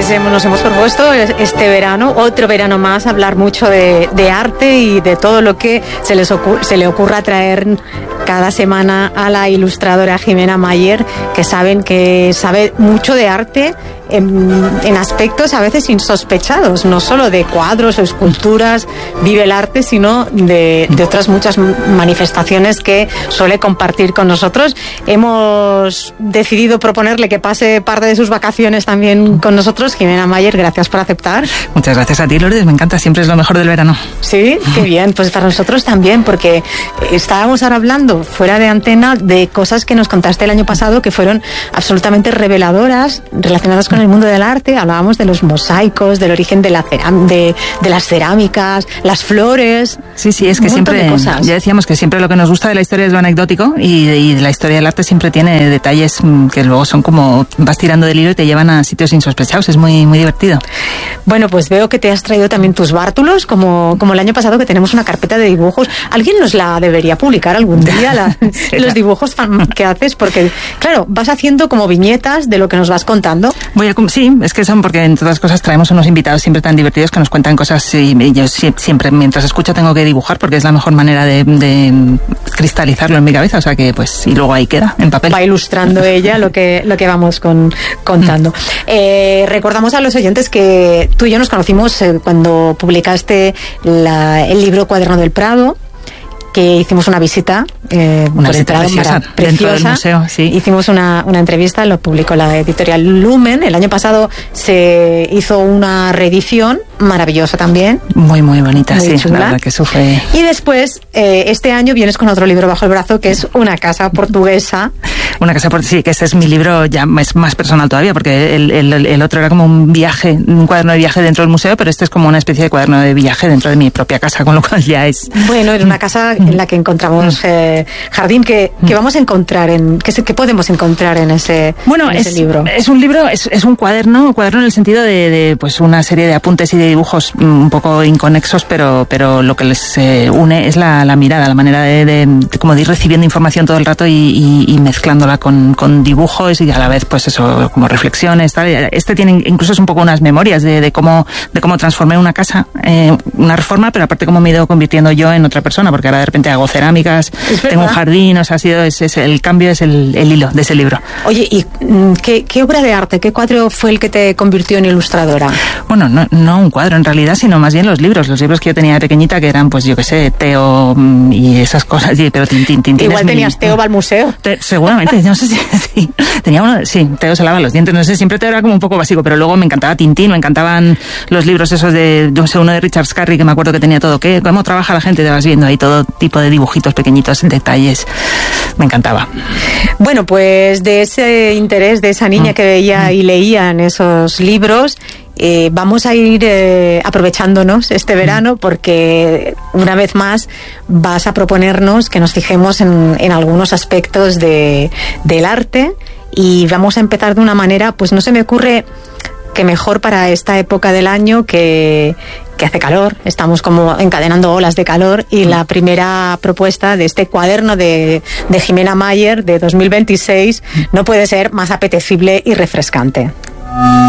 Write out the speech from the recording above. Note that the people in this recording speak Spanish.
Pues nos hemos propuesto este verano, otro verano más, hablar mucho de arte y de todo lo que se le ocurra traer cada semana a la ilustradora Jimena Mayer, que sabe mucho de arte en aspectos a veces insospechados, no solo de cuadros o esculturas vive el arte, sino de otras muchas manifestaciones que suele compartir con nosotros. Hemos decidido proponerle que pase parte de sus vacaciones también con nosotros. Jimena Mayer, gracias por aceptar. Muchas gracias a ti, Lourdes, me encanta, siempre es lo mejor del verano. Sí, qué bien, pues para nosotros también, porque estábamos ahora hablando fuera de antena de cosas que nos contaste el año pasado que fueron absolutamente reveladoras, relacionadas con el mundo del arte. Hablábamos de los mosaicos, del origen de las cerámicas, las flores. Sí, es que siempre, ya decíamos que siempre lo que nos gusta de la historia es lo anecdótico y de la historia del arte siempre tiene detalles que luego son como vas tirando del hilo y te llevan a sitios insospechados, es muy, muy divertido. Bueno, pues veo que te has traído también tus bártulos, como el año pasado, que tenemos una carpeta de dibujos. Alguien nos la debería publicar algún día, los dibujos que haces, porque claro, vas haciendo como viñetas de lo que nos vas contando. Sí, es que son porque entre otras cosas traemos unos invitados siempre tan divertidos que nos cuentan cosas y yo siempre mientras escucho tengo que dibujar porque es la mejor manera de cristalizarlo en mi cabeza, o sea que pues y luego ahí queda en papel. Va ilustrando ella lo que vamos contando. Recordamos a los oyentes que tú y yo nos conocimos cuando publicaste el libro Cuaderno del Prado, que hicimos una visita, una visita preciosa dentro del museo, sí. Hicimos una entrevista, lo publicó la editorial Lumen. El año pasado se hizo una reedición maravillosa también. Muy, muy bonita, muy sí, chula. La verdad que eso fue. Y después, este año vienes con otro libro bajo el brazo, que es Una casa portuguesa. Sí, que este es mi libro, ya es más personal todavía, porque el otro era como un cuaderno de viaje dentro del museo, pero este es como una especie de cuaderno de viaje dentro de mi propia casa, con lo cual ya es... Bueno, era una casa en la que encontramos jardín que vamos a encontrar que podemos encontrar en ese libro. Es un libro, es un cuaderno en el sentido de pues una serie de apuntes y de dibujos un poco inconexos, pero lo que les une es la mirada, la manera de como de ir recibiendo información todo el rato y mezclándola con dibujos y a la vez pues eso, como reflexiones, tal. Este tiene incluso es un poco unas memorias de cómo transformé una casa, una reforma, pero aparte cómo me he ido convirtiendo yo en otra persona, porque ahora de repente hago cerámicas, tengo un jardín, o sea, el cambio es el hilo de ese libro. Oye, ¿y qué obra de arte, qué cuadro fue el que te convirtió en ilustradora? Bueno, no un cuadro en realidad, sino más bien los libros que yo tenía de pequeñita, que eran pues yo qué sé, Teo y esas cosas, pero Tintín. Igual tenías Teo va al museo. Seguramente, no sé si sí. Tenía uno, sí, Teo se lava los dientes, no sé, siempre Teo era como un poco básico, pero luego me encantaba Tintín, me encantaban los libros esos uno de Richard Scarry, que me acuerdo que tenía todo, cómo trabaja la gente, te vas viendo ahí todo tipo de dibujitos pequeñitos, detalles, me encantaba. Bueno, pues de ese interés de esa niña que veía y leía en esos libros, vamos a ir aprovechándonos este verano, porque una vez más vas a proponernos que nos fijemos en algunos aspectos del arte, y vamos a empezar de una manera, pues no se me ocurre que mejor para esta época del año que hace calor, estamos como encadenando olas de calor, y la primera propuesta de este cuaderno de Jimena Mayer de 2026 no puede ser más apetecible y refrescante.